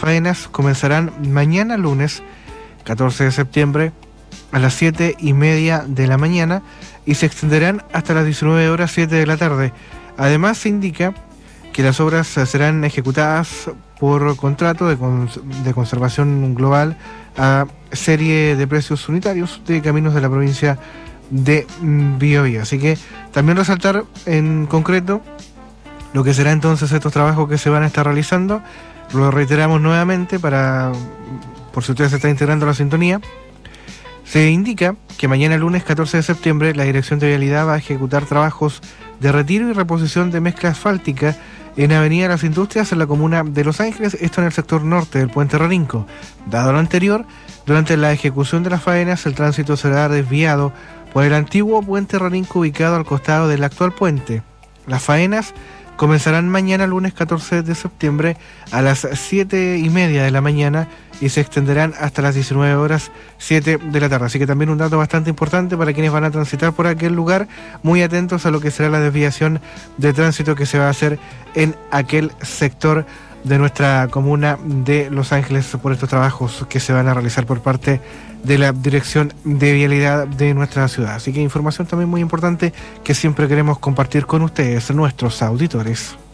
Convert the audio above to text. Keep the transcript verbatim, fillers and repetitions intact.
faenas comenzarán mañana lunes, catorce de septiembre, a las siete y media de la mañana y se extenderán hasta las diecinueve horas siete de la tarde. Además, se indica que las obras serán ejecutadas por contrato de, cons de conservación global a serie de precios unitarios de caminos de la provincia de Biobío. Así que también resaltar en concreto lo que será entonces estos trabajos que se van a estar realizando. Lo reiteramos nuevamente para, por si ustedes se están integrando a la sintonía. Se indica que mañana lunes catorce de septiembre la Dirección de Vialidad va a ejecutar trabajos de retiro y reposición de mezcla asfáltica en Avenida Las Industrias en la comuna de Los Ángeles, esto en el sector norte del puente Rarinco. Dado lo anterior, durante la ejecución de las faenas el tránsito será desviado por el antiguo puente Rarinco ubicado al costado del actual puente. Las faenas comenzarán mañana lunes catorce de septiembre a las siete y media de la mañana y se extenderán hasta las diecinueve horas siete de la tarde. Así que también un dato bastante importante para quienes van a transitar por aquel lugar, muy atentos a lo que será la desviación de tránsito que se va a hacer en aquel sector de nuestra comuna de Los Ángeles por estos trabajos que se van a realizar por parte de la Dirección de Vialidad de nuestra ciudad. Así que información también muy importante que siempre queremos compartir con ustedes, nuestros auditores.